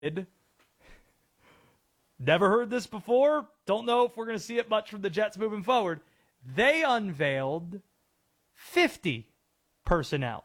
Never heard this before. Don't know if we're going to see it much from the Jets moving forward. They unveiled 50 personnel.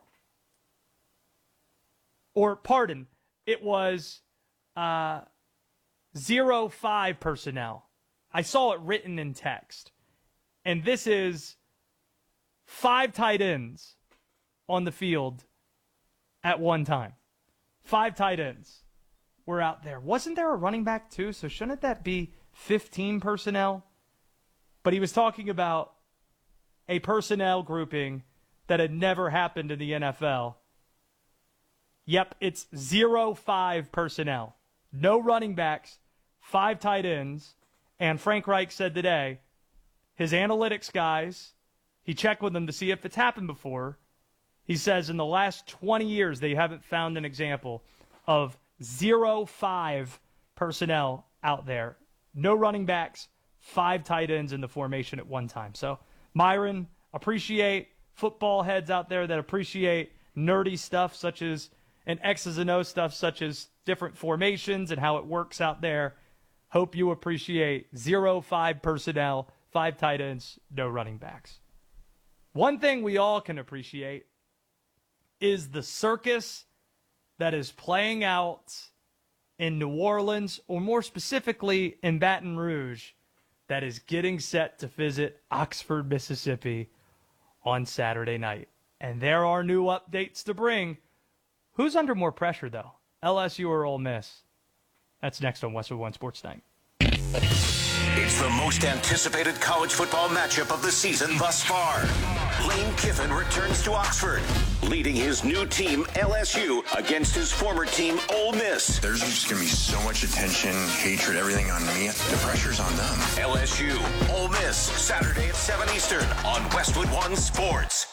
Or, pardon, it was 05 personnel. I saw it written in text. And this is 5 tight ends on the field at one time. 5 tight ends were out there. Wasn't there a running back too? So shouldn't that be 15 personnel? But he was talking about a personnel grouping that had never happened in the NFL. Yep, it's 05 personnel. No running backs, 5 tight ends. And Frank Reich said today, his analytics guys, he checked with them to see if it's happened before. He says in the last 20 years, they haven't found an example of 05 personnel out there. No running backs, 5 tight ends in the formation at one time. So, Myron, appreciate football heads out there that appreciate nerdy stuff such as, and X's and O's stuff such as different formations and how it works out there. Hope you appreciate 05 personnel, 5 tight ends, no running backs. One thing we all can appreciate is the circus that is playing out in New Orleans, or more specifically in Baton Rouge, that is getting set to visit Oxford, Mississippi on Saturday night. And there are new updates to bring. Who's under more pressure, though? LSU or Ole Miss? That's next on Westwood One Sports Night. It's the most anticipated college football matchup of the season thus far. Lane Kiffin returns to Oxford, leading his new team, LSU, against his former team, Ole Miss. There's just going to be so much attention, hatred, everything on me. The pressure's on them. LSU, Ole Miss, Saturday at 7 Eastern on Westwood One Sports.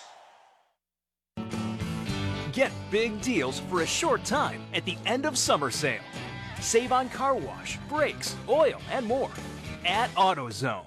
Get big deals for a short time at the end of summer sale. Save on car wash, brakes, oil, and more at AutoZone.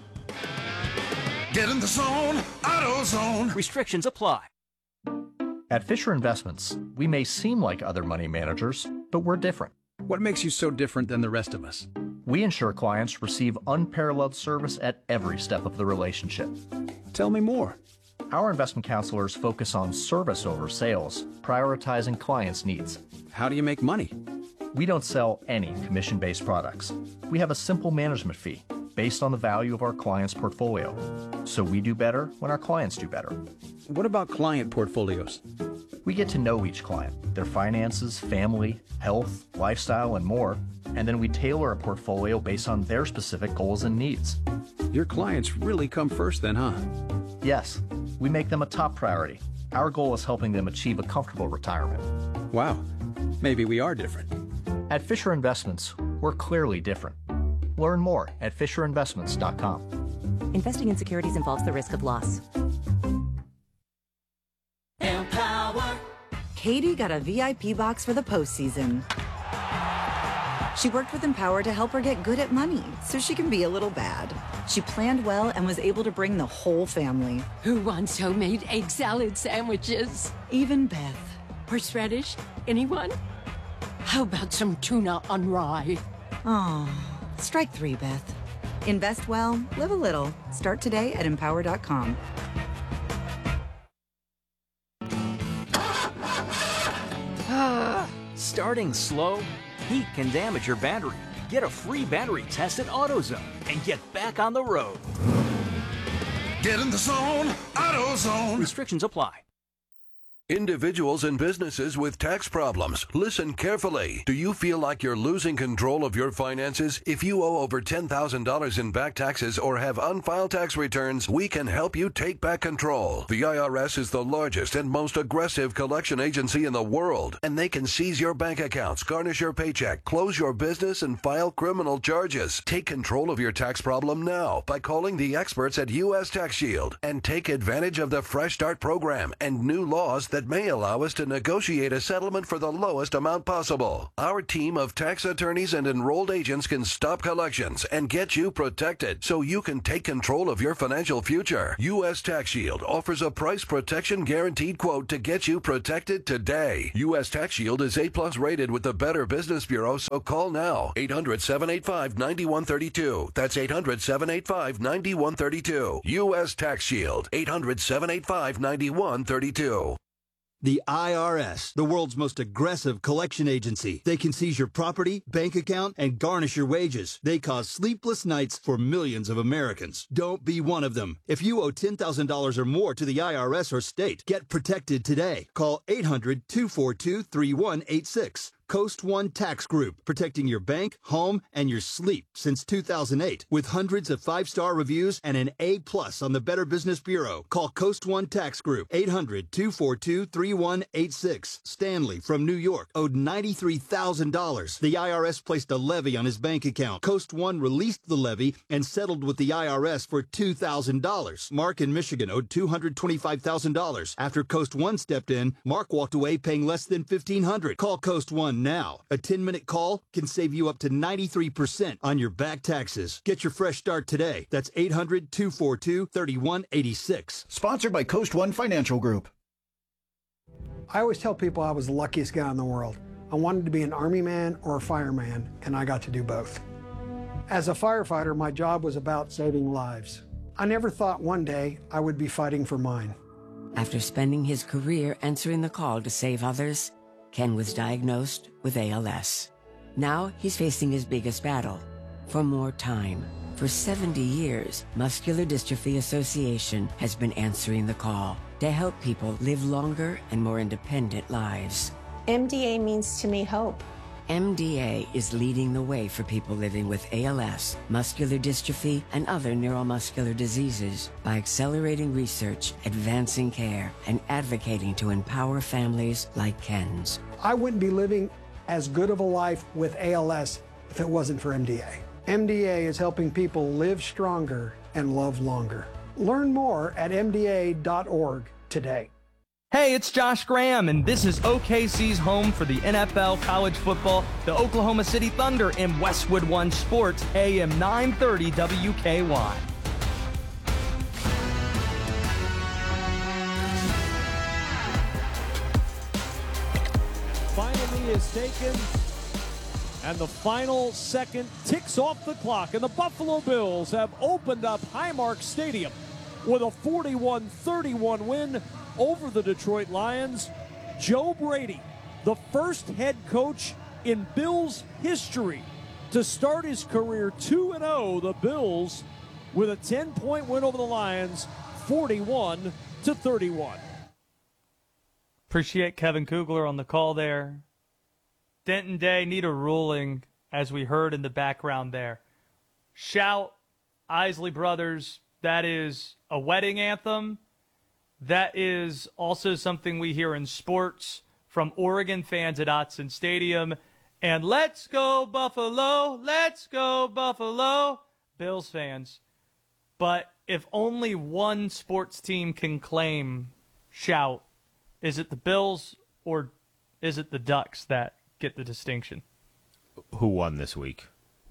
Get in the zone, AutoZone. Restrictions apply. At Fisher Investments, we may seem like other money managers, but we're different. What makes you so different than the rest of us? We ensure clients receive unparalleled service at every step of the relationship. Tell me more. Our investment counselors focus on service over sales, prioritizing clients' needs. How do you make money? We don't sell any commission-based products. We have a simple management fee based on the value of our client's portfolio. So we do better when our clients do better. What about client portfolios? We get to know each client, their finances, family, health, lifestyle, and more, and then we tailor a portfolio based on their specific goals and needs. Your clients really come first then, huh? Yes, we make them a top priority. Our goal is helping them achieve a comfortable retirement. Wow, maybe we are different. At Fisher Investments, we're clearly different. Learn more at FisherInvestments.com. Investing in securities involves the risk of loss. Empower. Katie got a VIP box for the postseason. She worked with Empower to help her get good at money so she can be a little bad. She planned well and was able to bring the whole family. Who wants homemade egg salad sandwiches? Even Beth. Horseradish? Anyone? How about some tuna on rye? Oh, strike 3, Beth. Invest well, live a little. Start today at Empower.com. Starting slow? Heat can damage your battery. Get a free battery test at AutoZone and get back on the road. Get in the zone, AutoZone. Restrictions apply. Individuals and businesses with tax problems, listen carefully. Do you feel like you're losing control of your finances? If you owe over $10,000 in back taxes or have unfiled tax returns, we can help you take back control. The IRS is the largest and most aggressive collection agency in the world, and they can seize your bank accounts, garnish your paycheck, close your business, and file criminal charges. Take control of your tax problem now by calling the experts at U.S. Tax Shield and take advantage of the Fresh Start program and new laws that that may allow us to negotiate a settlement for the lowest amount possible. Our team of tax attorneys and enrolled agents can stop collections and get you protected so you can take control of your financial future. U.S. Tax Shield offers a price protection guaranteed quote to get you protected today. U.S. Tax Shield is A+ rated with the Better Business Bureau, so call now. 800-785-9132. That's 800-785-9132. U.S. Tax Shield. 800-785-9132. The IRS, the world's most aggressive collection agency. They can seize your property, bank account, and garnish your wages. They cause sleepless nights for millions of Americans. Don't be one of them. If you owe $10,000 or more to the IRS or state, get protected today. Call 800-242-3186. Coast One Tax Group, protecting your bank, home, and your sleep since 2008. With hundreds of 5-star reviews and an A+ on the Better Business Bureau. Call Coast One Tax Group, 800-242-3186. Stanley from New York owed $93,000. The IRS placed a levy on his bank account. Coast One released the levy and settled with the IRS for $2,000. Mark in Michigan owed $225,000. After Coast One stepped in, Mark walked away paying less than $1,500. Call Coast One now. A 10-minute call can save you up to 93% on your back taxes. Get your fresh start today. That's 800-242-3186. Sponsored by Coast One Financial Group. I always tell people I was the luckiest guy in the world. I wanted to be an Army man or a fireman, and I got to do both. As a firefighter, my job was about saving lives. I never thought one day I would be fighting for mine. After spending his career answering the call to save others, Ken was diagnosed with ALS. Now he's facing his biggest battle, for more time. For 70 years, Muscular Dystrophy Association has been answering the call to help people live longer and more independent lives. MDA means to me hope. MDA is leading the way for people living with ALS, muscular dystrophy, and other neuromuscular diseases by accelerating research, advancing care, and advocating to empower families like Ken's. I wouldn't be living as good of a life with ALS if it wasn't for MDA. MDA is helping people live stronger and love longer. Learn more at MDA.org today. Hey, it's Josh Graham, and this is OKC's home for the NFL, college football, the Oklahoma City Thunder, and Westwood One Sports, AM 930 WKY. Finally is taken, and the final second ticks off the clock, and the Buffalo Bills have opened up Highmark Stadium with a 41-31 win over the Detroit Lions. Joe Brady, the first head coach in Bills history to start his career 2-0, the Bills with a 10-point win over the Lions, 41-31. Appreciate Kevin Kugler on the call there. Denton Day need a ruling, as we heard in the background there. Shout, Isley Brothers, that is a wedding anthem. That is also something we hear in sports from Oregon fans at Autzen Stadium. And let's go Buffalo, let's go Buffalo, Bills fans. But if only one sports team can claim shout, is it the Bills or is it the Ducks that get the distinction? Who won this week?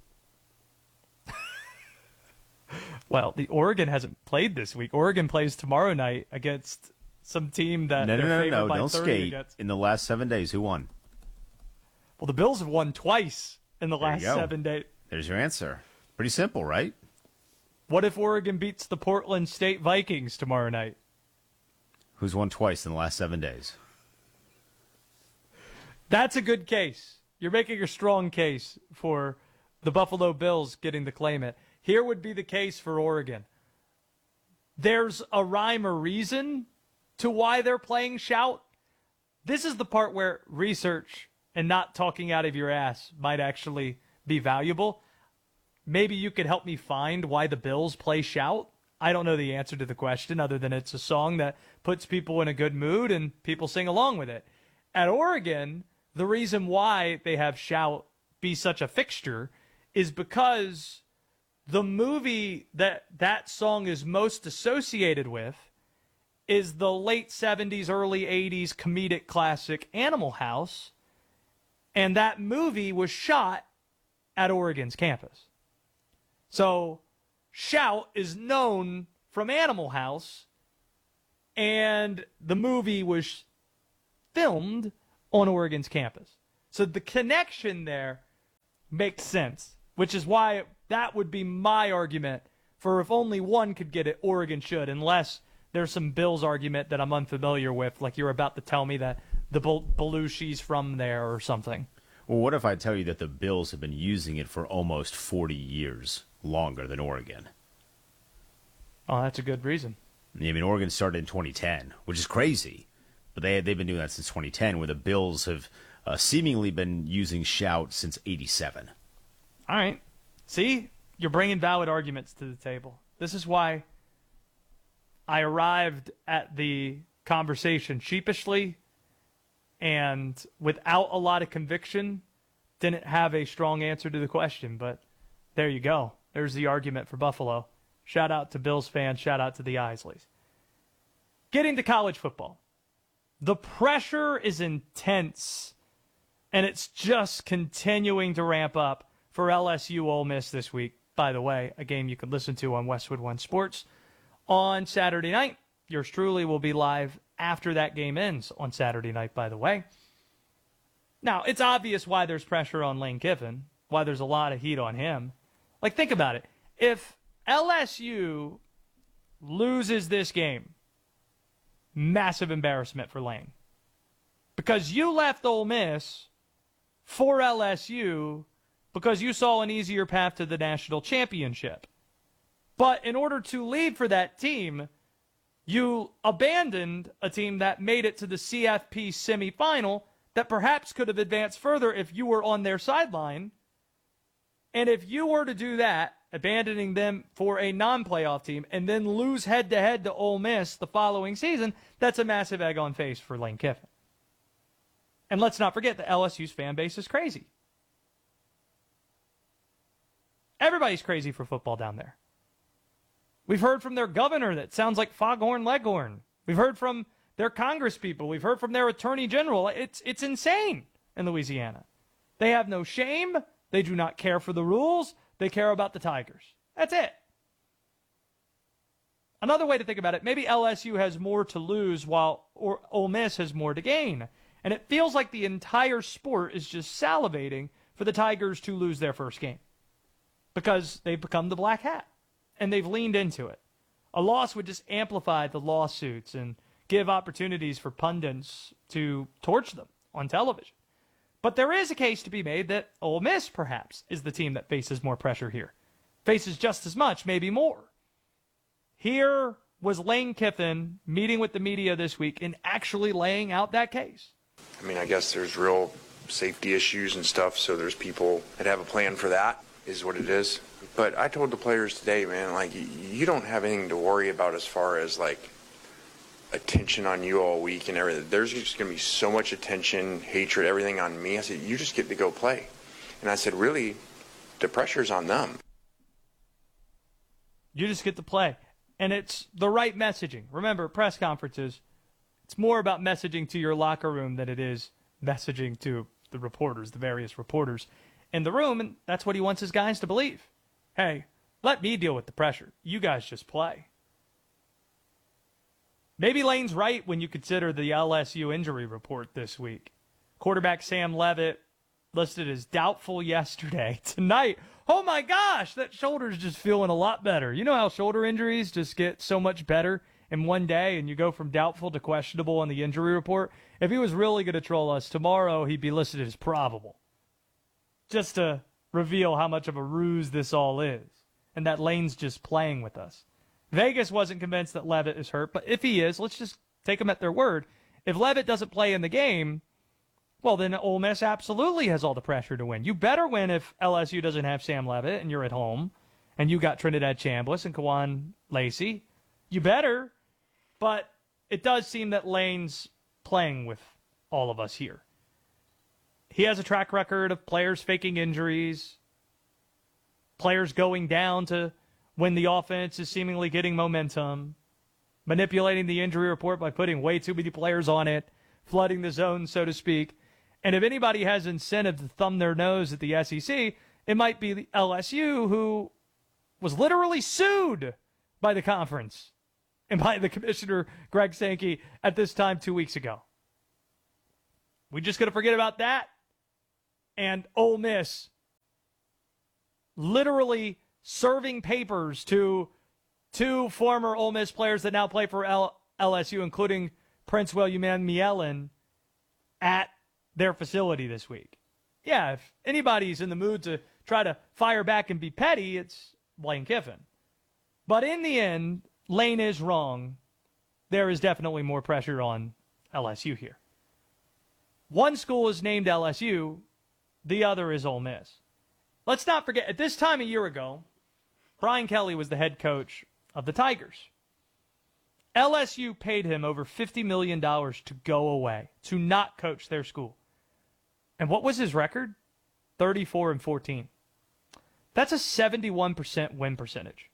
Well, the Oregon hasn't played this week. Oregon plays tomorrow night against some team that they're favored by 30 don't skate. against. In the last 7 days, who won? Well, the Bills have won twice in the last 7 days. There's your answer. Pretty simple, right? What if Oregon beats the Portland State Vikings tomorrow night? Who's won twice in the last 7 days? That's a good case. You're making a strong case for the Buffalo Bills getting to claim it. Here would be the case for Oregon. There's a rhyme or reason to why they're playing shout. This is the part where research and not talking out of your ass might actually be valuable. Maybe you could help me find why the Bills play shout. I don't know the answer to the question other than it's a song that puts people in a good mood and people sing along with it. At Oregon, the reason why they have shout be such a fixture is because the movie that song is most associated with is the late 70s, early 80s comedic classic Animal House, and that movie was shot at Oregon's campus. So Shout is known from Animal House, and the movie was filmed on Oregon's campus. So the connection there makes sense, which is why that would be my argument for if only one could get it, Oregon should, unless there's some Bills argument that I'm unfamiliar with, like you're about to tell me that the Belushi's from there or something. Well, what if I tell you that the Bills have been using it for almost 40 years, longer than Oregon? Oh, that's a good reason. I mean, Oregon started in 2010, which is crazy, but they've been doing that since 2010, where the Bills have seemingly been using Shout since 87. All right. See? You're bringing valid arguments to the table. This is why I arrived at the conversation sheepishly and without a lot of conviction, didn't have a strong answer to the question. But there you go. There's the argument for Buffalo. Shout out to Bills fans. Shout out to the Isleys. Getting to college football. The pressure is intense, and it's just continuing to ramp up for LSU Ole Miss this week. By the way, a game you can listen to on Westwood One Sports on Saturday night. Yours truly will be live after that game ends on Saturday night, by the way. Now, it's obvious why there's pressure on Lane Kiffin, why there's a lot of heat on him. Like, think about it. If LSU loses this game, massive embarrassment for Lane. Because you left Ole Miss for LSU because you saw an easier path to the national championship. But in order to leave for that team, you abandoned a team that made it to the CFP semifinal that perhaps could have advanced further if you were on their sideline. And if you were to do that, abandoning them for a non-playoff team and then lose head-to-head to Ole Miss the following season, that's a massive egg on face for Lane Kiffin. And let's not forget that LSU's fan base is crazy. Everybody's crazy for football down there. We've heard from their governor that sounds like Foghorn Leghorn. We've heard from their Congress people. We've heard from their attorney general. It's insane in Louisiana. They have no shame. They do not care for the rules. They care about the Tigers. That's it. Another way to think about it, maybe LSU has more to lose while Ole Miss has more to gain. And it feels like the entire sport is just salivating for the Tigers to lose their first game because they've become the black hat and they've leaned into it. A loss would just amplify the lawsuits and give opportunities for pundits to torch them on television. But there is a case to be made that Ole Miss, perhaps, is the team that faces more pressure here. Faces just as much, maybe more. Here was Lane Kiffin meeting with the media this week and actually laying out that case. I mean, I guess there's real safety issues and stuff, so there's people that have a plan for that, is what it is. But I told the players today, man, like, you don't have anything to worry about as far as, like, attention on you all week and everything. There's just going to be so much attention, hatred, everything on me. I said, you just get to go play. And I said, really, the pressure's on them. You just get to play. And it's the right messaging. Remember, press conferences, it's more about messaging to your locker room than it is messaging to the reporters, the various reporters in the room. And that's what he wants his guys to believe. Hey, let me deal with the pressure. You guys just play. Maybe Lane's right when you consider the LSU injury report this week. Quarterback Sam Leavitt listed as doubtful yesterday. Tonight, oh my gosh, that shoulder's just feeling a lot better. You know how shoulder injuries just get so much better in one day and you go from doubtful to questionable on the injury report? If he was really going to troll us, tomorrow he'd be listed as probable. Just to reveal how much of a ruse this all is and that Lane's just playing with us. Vegas wasn't convinced that Leavitt is hurt, but if he is, let's just take them at their word. If Leavitt doesn't play in the game, well, then Ole Miss absolutely has all the pressure to win. You better win if LSU doesn't have Sam Leavitt and you're at home and you got Trinidad Chambliss and Kawan Lacey. You better, but it does seem that Lane's playing with all of us here. He has a track record of players faking injuries, players going down to when the offense is seemingly getting momentum. manipulating the injury report by putting way too many players on it, flooding the zone, so to speak. And if anybody has incentive to thumb their nose at the SEC, it might be the LSU, who was literally sued by the conference and by the commissioner, Greg Sankey, at this time 2 weeks ago. We just going to forget about that? And Ole Miss literally serving papers to two former Ole Miss players that now play for LSU, including Prince William Mielin, at their facility this week. Yeah, if anybody's in the mood to try to fire back and be petty, it's Lane Kiffin. But in the end, Lane is wrong. There is definitely more pressure on LSU here. One school is named LSU, the other is Ole Miss. Let's not forget, at this time a year ago, Brian Kelly was the head coach of the Tigers. LSU paid him over $50 million to go away, to not coach their school. And what was his record? 34-14. That's a 71% win percentage.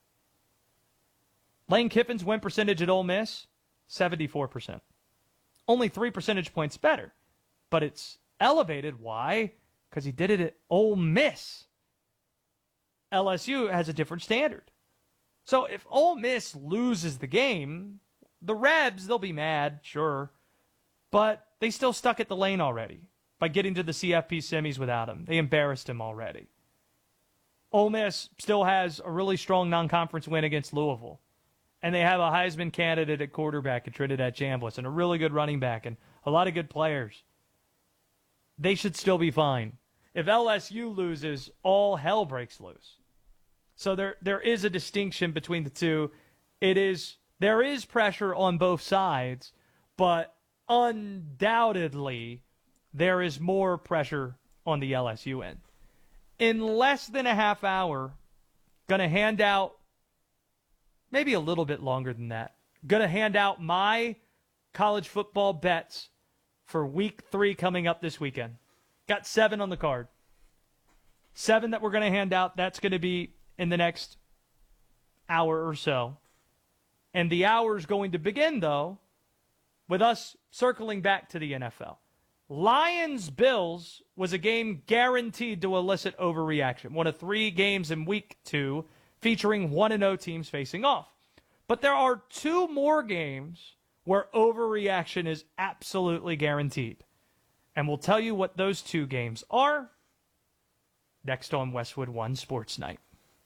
Lane Kiffin's win percentage at Ole Miss, 74%. Only 3 percentage points better. But it's elevated. Why? Because he did it at Ole Miss. LSU has a different standard. So if Ole Miss loses the game, the Rebs, they'll be mad, sure. But they still stuck at the lane already by getting to the CFP semis without him. They embarrassed him already. Ole Miss still has a really strong non-conference win against Louisville. And they have a Heisman candidate at quarterback at Trinidad Chambliss and a really good running back and a lot of good players. They should still be fine. If LSU loses, all hell breaks loose. So there is a distinction between the two. There is pressure on both sides, but undoubtedly there is more pressure on the LSU end. In less than a half hour, going to hand out, maybe a little bit longer than that, going to hand out my college football bets for week 3 coming up this weekend. Got 7 on the card. 7 that we're going to hand out. That's going to be in the next hour or so. And the hour is going to begin, though, with us circling back to the NFL. Lions-Bills was a game guaranteed to elicit overreaction. One of 3 games in week 2 featuring 1-0 teams facing off. But there are 2 more games where overreaction is absolutely guaranteed. And we'll tell you what those 2 games are next on Westwood One Sports Night.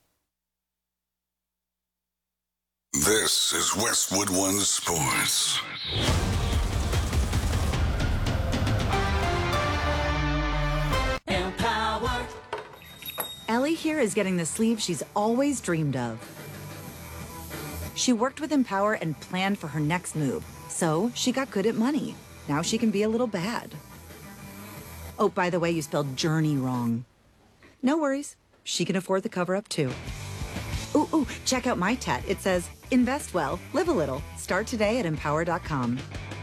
This is Westwood One Sports. Empower. Ellie here is getting the sleeve she's always dreamed of. She worked with Empower and planned for her next move, so she got good at money. Now she can be a little bad. Oh, by the way, you spelled journey wrong. No worries. She can afford the cover-up, too. Ooh, check out my tat. It says, invest well, live a little. Start today at empower.com.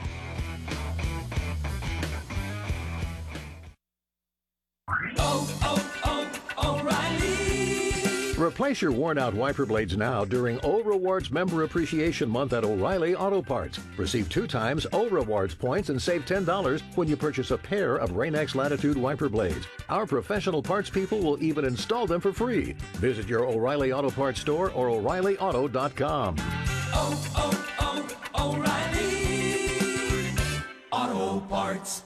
O'Reilly. Replace your worn-out wiper blades now during O Rewards Member Appreciation Month at O'Reilly Auto Parts. Receive 2 times O Rewards points and save $10 when you purchase a pair of Rain-X Latitude wiper blades. Our professional parts people will even install them for free. Visit your O'Reilly Auto Parts store or O'ReillyAuto.com. O'Reilly Auto Parts.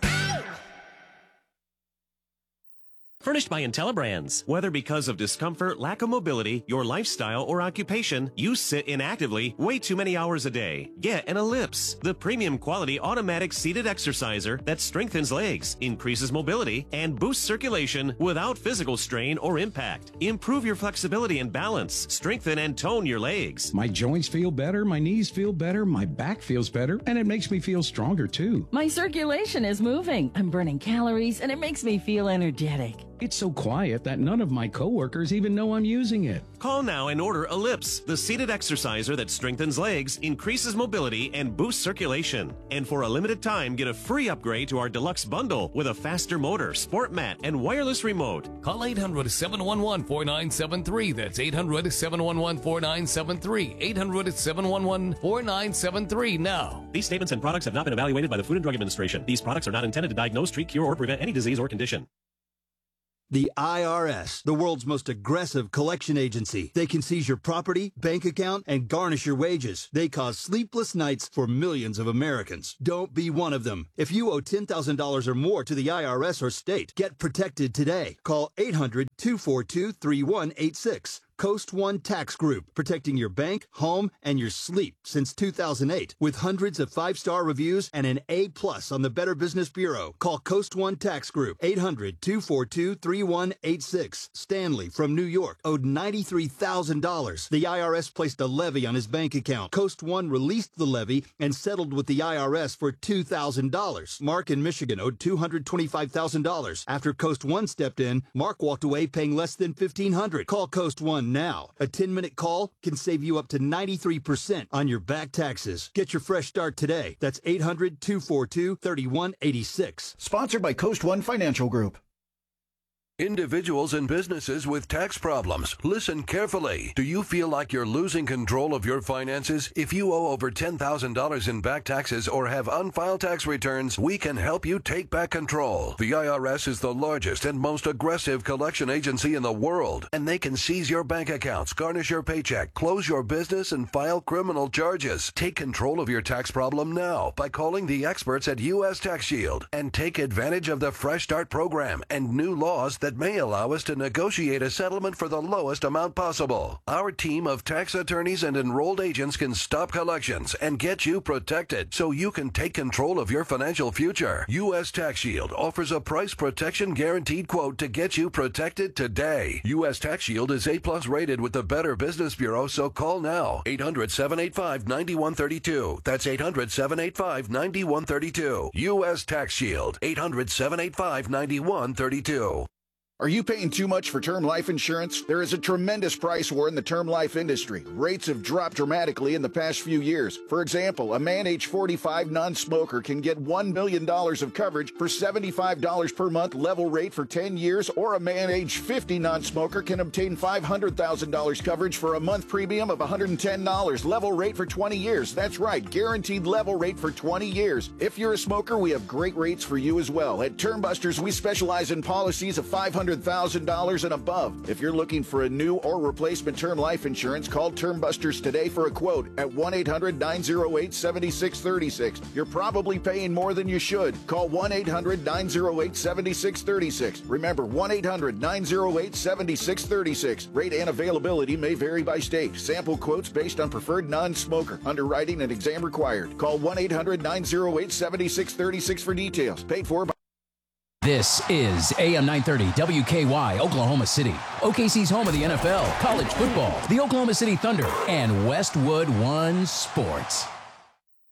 Furnished by IntelliBrands. Whether because of discomfort, lack of mobility, your lifestyle, or occupation, you sit inactively way too many hours a day. Get an Ellipse, the premium quality automatic seated exerciser that strengthens legs, increases mobility, and boosts circulation without physical strain or impact. Improve your flexibility and balance, strengthen and tone your legs. My joints feel better, my knees feel better, my back feels better, and it makes me feel stronger too. My circulation is moving. I'm burning calories, and it makes me feel energetic. It's so quiet that none of my coworkers even know I'm using it. Call now and order Ellipse, the seated exerciser that strengthens legs, increases mobility, and boosts circulation. And for a limited time, get a free upgrade to our deluxe bundle with a faster motor, sport mat, and wireless remote. Call 800-711-4973. That's 800-711-4973. 800-711-4973 now. These statements and products have not been evaluated by the Food and Drug Administration. These products are not intended to diagnose, treat, cure, or prevent any disease or condition. The IRS, the world's most aggressive collection agency. They can seize your property, bank account, and garnish your wages. They cause sleepless nights for millions of Americans. Don't be one of them. If you owe $10,000 or more to the IRS or state, get protected today. Call 800-242-3186. Coast One Tax Group, protecting your bank, home, and your sleep since 2008. With hundreds of 5-star reviews and an A+ on the Better Business Bureau. Call Coast One Tax Group, 800-242-3186. Stanley from New York owed $93,000. The IRS placed a levy on his bank account. Coast One released the levy and settled with the IRS for $2,000. Mark in Michigan owed $225,000. After Coast One stepped in, Mark walked away paying less than $1,500. Call Coast One now. A 10-minute call can save you up to 93% on your back taxes. Get your fresh start today. That's 800-242-3186. Sponsored by Coast One Financial Group. Individuals and businesses with tax problems, listen carefully. Do you feel like you're losing control of your finances? If you owe over $10,000 in back taxes or have unfiled tax returns, we can help you take back control. The IRS is the largest and most aggressive collection agency in the world, and they can seize your bank accounts, garnish your paycheck, close your business, and file criminal charges. Take control of your tax problem now by calling the experts at U.S. Tax Shield and take advantage of the Fresh Start program and new laws that may allow us to negotiate a settlement for the lowest amount possible. Our team of tax attorneys and enrolled agents can stop collections and get you protected so you can take control of your financial future. U.S. Tax Shield offers a price protection guaranteed quote to get you protected today. U.S. Tax Shield is A+ rated with the Better Business Bureau, so call now. 800-785-9132. That's 800-785-9132. U.S. Tax Shield. 800-785-9132. Are you paying too much for term life insurance? There is a tremendous price war in the term life industry. Rates have dropped dramatically in the past few years. For example, a man age 45 non-smoker can get $1 million of coverage for $75 per month level rate for 10 years, or a man age 50 non-smoker can obtain $500,000 coverage for a month premium of $110 level rate for 20 years. That's right, guaranteed level rate for 20 years. If you're a smoker, we have great rates for you as well. At Term Busters, we specialize in policies of $500,000 and above. If you're looking for a new or replacement term life insurance, call Term Busters today for a quote at 1-800-908-7636. You're probably paying more than you should. Call 1-800-908-7636. Remember, 1-800-908-7636. Rate and availability may vary by state. Sample quotes based on preferred non-smoker. Underwriting and exam required. Call 1-800-908-7636 for details. Paid for by... This is AM 930 WKY, Oklahoma City. OKC's home of the NFL, college football, the Oklahoma City Thunder, and Westwood One Sports.